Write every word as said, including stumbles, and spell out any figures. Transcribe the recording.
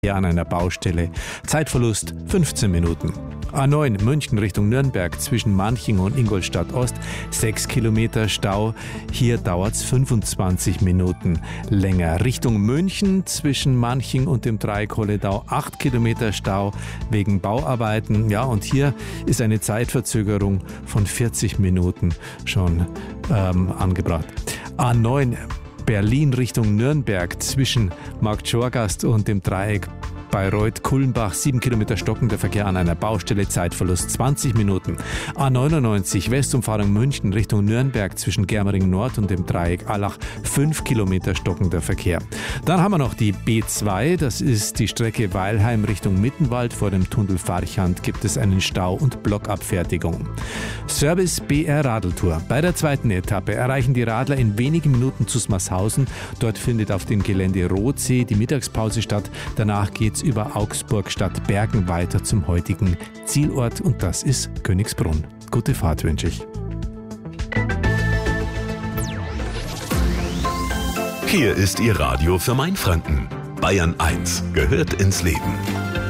an einer Baustelle. Zeitverlust fünfzehn Minuten. A neun München Richtung Nürnberg zwischen Manching und Ingolstadt Ost, sechs Kilometer Stau. Hier dauert es fünfundzwanzig Minuten länger. Richtung München zwischen Manching und dem Dreieck Holledau, acht Kilometer Stau wegen Bauarbeiten. Ja, und hier ist eine Zeitverzögerung von vierzig Minuten schon ähm, angebracht. A neun Berlin Richtung Nürnberg zwischen Marktschorgast und dem Dreieck Bayreuth-Kulmbach, sieben Kilometer stockender Verkehr an einer Baustelle, Zeitverlust zwanzig Minuten. A neunundneunzig Westumfahrung München Richtung Nürnberg zwischen Germering Nord und dem Dreieck Allach, fünf Kilometer stockender Verkehr. Dann haben wir noch die B zwei, das ist die Strecke Weilheim Richtung Mittenwald. Vor dem Tunnel Farchand gibt es einen Stau und Blockabfertigung. Service B R Radeltour. Bei der zweiten Etappe erreichen die Radler in wenigen Minuten Zusmarshausen. Dort findet auf dem Gelände Rothsee die Mittagspause statt. Danach geht's über Augsburg Stadt Bergen weiter zum heutigen Zielort und das ist Königsbrunn. Gute Fahrt wünsche ich. Hier ist Ihr Radio für Mainfranken. Bayern eins gehört ins Leben.